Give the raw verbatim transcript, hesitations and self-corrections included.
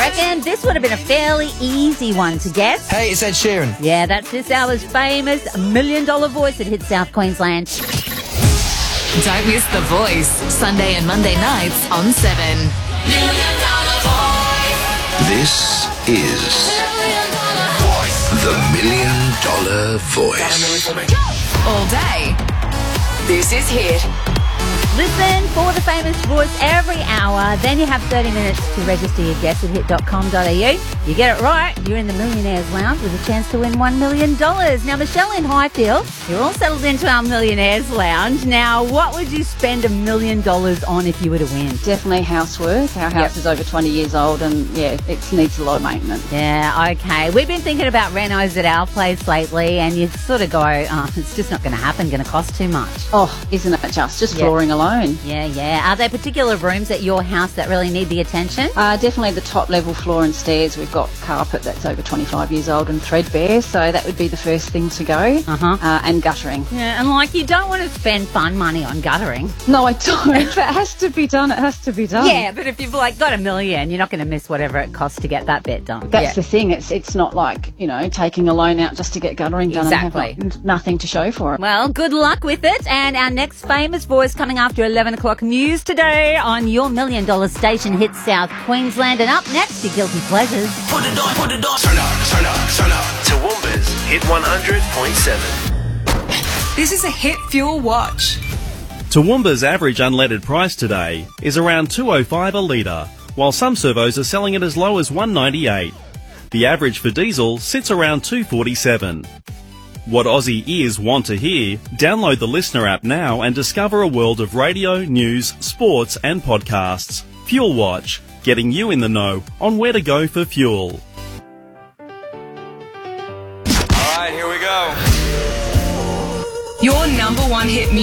reckon this would have been a fairly easy one to guess. Hey, it's Ed Sheeran. Yeah, that's this hour's famous Million Dollar Voice that hits South Queensland. Don't miss The Voice, Sunday and Monday nights on seven. Million Dollar Voice. This is the Million Dollar Voice. All day. This is Hit. Listen for the famous voice every hour. Then you have thirty minutes to register your guess at hit dot com dot a u. You get it right, you're in the Millionaires Lounge with a chance to win one million dollars. Now, Michelle in Highfield, you're all settled into our Millionaires Lounge. Now, what would you spend a million dollars on if you were to win? Definitely housework. Our house Yep. is over twenty years old and, yeah, it needs a lot of maintenance. Yeah, okay. We've been thinking about renos at our place lately, and you sort of go, oh, it's just not going to happen, going to cost too much. Oh, isn't it just? Just Yep. flooring alone. Yeah, yeah. Are there particular rooms at your house that really need the attention? Uh, definitely the top level floor and stairs. We've got carpet that's over twenty-five years old and threadbare, so that would be the first thing to go. Uh-huh. Uh, and guttering. Yeah, and like you don't want to spend fun money on guttering. No, I don't. If it has to be done, it has to be done. Yeah, but if you've like got a million, you're not going to miss whatever it costs to get that bit done. That's yeah. the thing. It's it's not like, you know, taking a loan out just to get guttering done Exactly. and have like, nothing to show for it. Well, good luck with it. And our next famous voice coming after eleven o'clock news today on your Million Dollar Station hits South Queensland. And up next, your Guilty Pleasures. Put it on, put it on. Turn up, turn up, turn up. Toowoomba's Hit one hundred point seven. This is a Hit Fuel Watch. Toowoomba's average unleaded price today is around two oh five a litre, while some servos are selling it as low as one ninety-eight. The average for diesel sits around two forty-seven. What Aussie ears want to hear? Download the Listener app now and discover a world of radio, news, sports and podcasts. Fuel Watch, getting you in the know on where to go for fuel. All right, here we go. Your number one hit music.